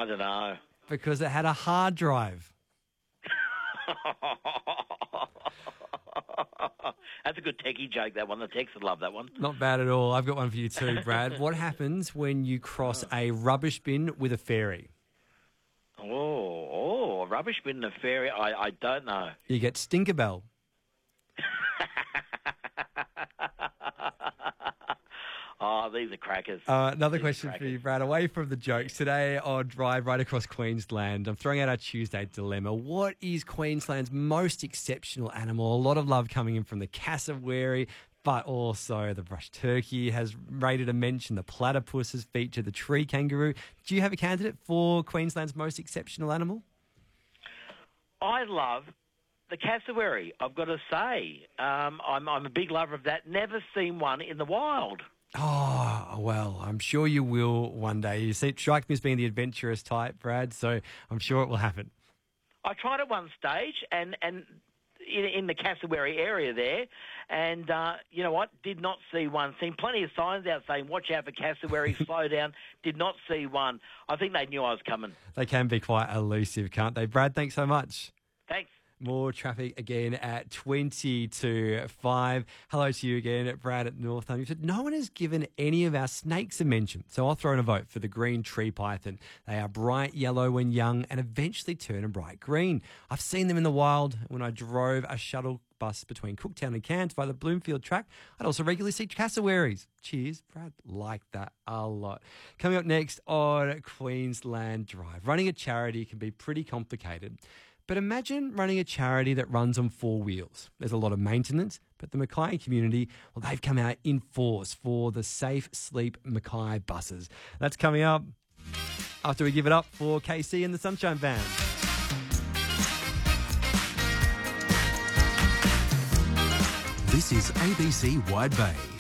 I don't know. Because it had a hard drive. That's a good techie joke, that one. The techs would love that one. Not bad at all. I've got one for you too, Brad. What happens when you cross a rubbish bin with a fairy? A rubbish bin and a fairy? I don't know. You get Stinkerbell. Oh, these are crackers. Another question for you, Brad. Away from the jokes, today on Drive right across Queensland, I'm throwing out our Tuesday dilemma. What is Queensland's most exceptional animal? A lot of love coming in from the cassowary, but also the brush turkey has rated a mention. The platypus has featured, the tree kangaroo. Do you have a candidate for Queensland's most exceptional animal? I love the cassowary, I've got to say. I'm a big lover of that. Never seen one in the wild. Oh, well, I'm sure you will one day. You strike me as being the adventurous type, Brad, so I'm sure it will happen. I tried at one stage and in the cassowary area there, and you know what? Did not see one. Seen plenty of signs out saying, watch out for cassowary, slow down. Did not see one. I think they knew I was coming. They can be quite elusive, can't they? Brad, thanks so much. Thanks. More traffic again at 20 to 5. Hello to you again, Brad at Northam. You said no one has given any of our snakes a mention, so I'll throw in a vote for the green tree python. They are bright yellow when young and eventually turn a bright green. I've seen them in the wild when I drove a shuttle bus between Cooktown and Cairns by the Bloomfield track. I'd also regularly see cassowaries. Cheers, Brad. Like that a lot. Coming up next on Queensland Drive. Running a charity can be pretty complicated. But imagine running a charity that runs on 4 wheels. There's a lot of maintenance, but the Mackay community, well, they've come out in force for the Safe Sleep Mackay buses. That's coming up after we give it up for KC and the Sunshine Band. This is ABC Wide Bay.